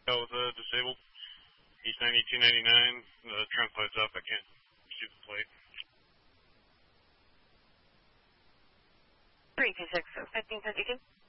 with disabled. East 9299. The trunk lights up. I can't see the plate. 326, 1532.